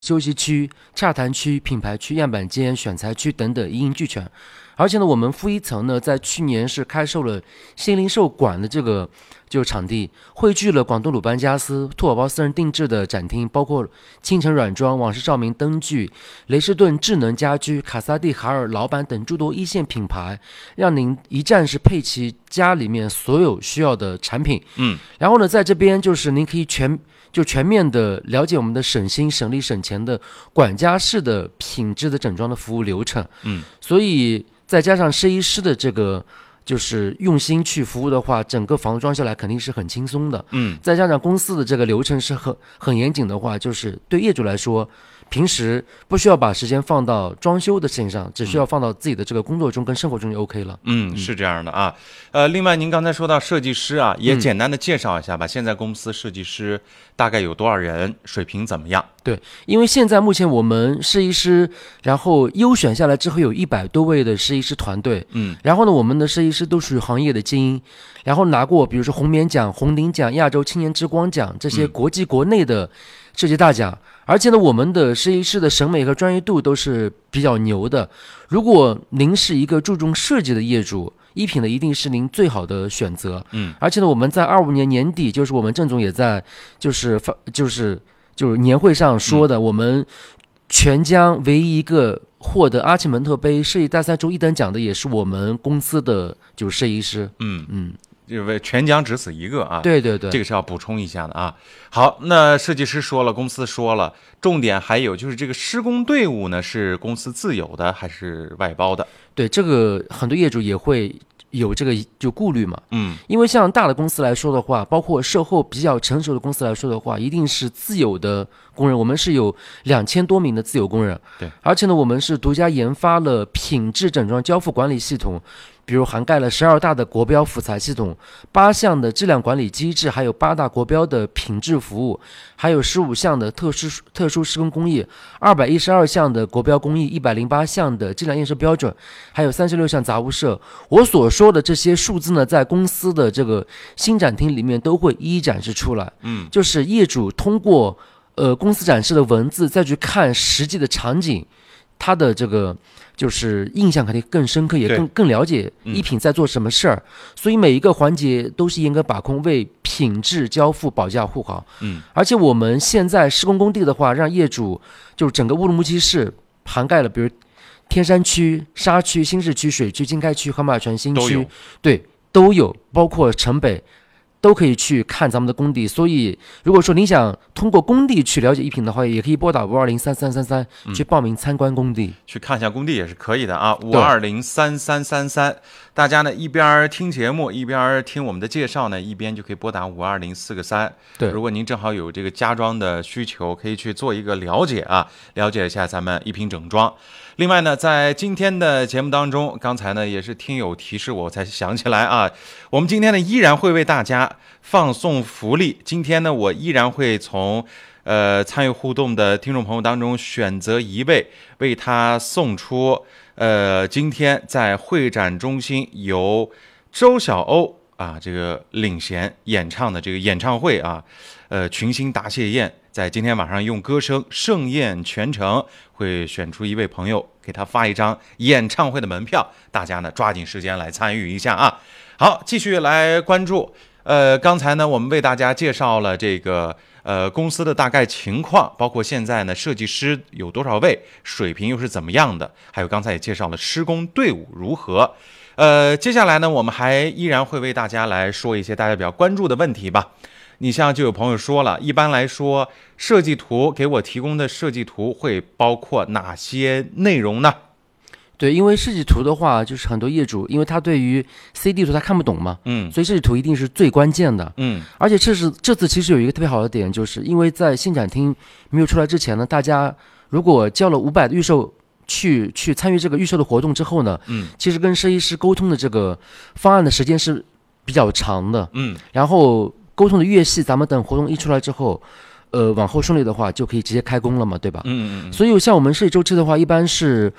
休息区、洽谈区、品牌区、样板间、选材区等等一应俱全。而且呢，我们负一层呢，在去年是开售了新零售馆的这个场地，汇聚了广东鲁班家私、兔宝宝私人定制的展厅，包括青城软装、往事照明灯具、雷士顿智能家居、卡萨帝、海尔、老板等诸多一线品牌，让您一站式配齐家里面所有需要的产品。然后呢，在这边就是您可以全面的了解我们的省心省力省钱的管家式的品质的整装的服务流程。所以再加上设计师的这个就是用心去服务的话，整个房子装修来肯定是很轻松的。再加上公司的这个流程是很严谨的话，就是对业主来说，平时不需要把时间放到装修的事情上，只需要放到自己的这个工作中跟生活中就 OK 了。 是这样的啊。另外您刚才说到设计师啊，也简单的介绍一下吧。现在公司设计师大概有多少人，水平怎么样？ 对，因为现在目前我们设计师，然后优选下来之后有100多位的设计师团队。然后呢，我们的设计师都属于行业的精英，然后拿过比如说红棉奖、红顶奖、亚洲青年之光奖这些国际国内的设计大奖。而且呢，我们的设计师的审美和专业度都是比较牛的。如果您是一个注重设计的业主，一品呢一定是您最好的选择。而且呢，我们在25年年底，就是我们郑总也在就是年会上说的，我们全疆唯一一个获得阿奇蒙特杯设计大赛中1等奖的，也是我们公司的就是设计师。 因为全奖只此一个啊。 对对对， 这个是要补充一下的啊。好，那设计师说了，公司说了，重点还有就是这个施工队伍呢，是公司自有的还是外包的？ 对，这个很多业主也会有这个就顾虑嘛。因为像大的公司来说的话，包括售后比较成熟的公司来说的话，一定是自有的工人，我们是有2000多名的自有工人。 对， 而且呢，我们是独家研发了品质整装交付管理系统，比如涵盖了12大的国标辅材系统、8项的质量管理机制，还有8大国标的品质服务，还有15项的特殊施工工艺，212项的国标工艺，108项的质量验收标准，还有36项杂物社。我所说的这些数字呢，在公司的这个新展厅里面都会一一展示出来。就是业主通过公司展示的文字再去看实际的场景，他的这个就是印象肯定更深刻，也更了解一品在做什么事儿。所以每一个环节都是严格把控，为品质交付保驾护航。而且我们现在施工工地的话，让业主就是整个乌鲁木齐市涵盖了，比如天山区、沙区、新市区、水区、经开区、河马泉新区，对，都有，包括城北。都可以去看咱们的工地。所以如果说您想通过工地去了解一品的话，也可以拨打5203333去报名参观工地， 去看一下工地也是可以的啊。5203333，大家呢一边听节目一边听我们的介绍呢，一边就可以拨打52043。 对， 如果您正好有这个家装的需求，可以去做一个了解啊，了解一下咱们一品整装。另外呢，在今天的节目当中，刚才呢也是听友提示我才想起来啊，我们今天呢依然会为大家放送福利。今天呢，我依然会从参与互动的听众朋友当中选择一位，为他送出今天在会展中心由周晓鸥啊这个领衔演唱的这个演唱会啊，群星答谢宴，在今天晚上用歌声盛宴全城，会选出一位朋友，给他发一张演唱会的门票，大家呢抓紧时间来参与一下啊。好，继续来关注。刚才呢，我们为大家介绍了这个公司的大概情况，包括现在呢设计师有多少位，水平又是怎么样的，还有刚才也介绍了施工队伍如何。接下来呢，我们还依然会为大家来说一些大家比较关注的问题吧。你像就有朋友说了，一般来说设计图给我提供的设计图会包括哪些内容呢？ 对，因为设计图的话，就是很多业主，因为他对于 CD 图他看不懂嘛，所以设计图一定是最关键的。而且这次其实有一个特别好的点，就是因为在新展厅没有出来之前呢，大家如果交了500的预售去参与这个预售的活动之后呢，其实跟设计师沟通的这个方案的时间是比较长的。然后沟通的越细，咱们等活动一出来之后，往后顺利的话，就可以直接开工了嘛，对吧？所以像我们设计周期的话，一般是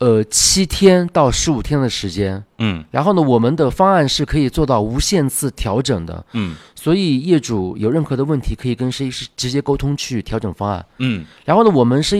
7天到15天的时间。然后呢，我们的方案是可以做到无限次调整的。所以业主有任何的问题，可以跟设计师直接沟通去调整方案。然后呢，我们设计